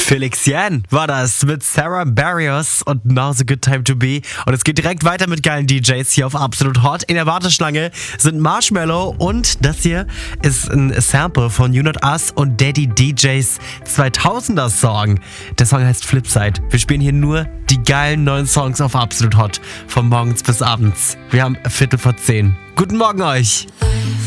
Felix Jan war das mit Sarah Barrios und Now's a Good Time to Be. Und es geht direkt weiter mit geilen DJs hier auf Absolut Hot. In der Warteschlange sind Marshmello und das hier ist ein Sample von You Not Us und Daddy DJs 2000er Song. Der Song heißt Flipside. Wir spielen hier nur die geilen neuen Songs auf Absolut Hot. Von morgens bis abends. Wir haben 10:15. Guten Morgen euch.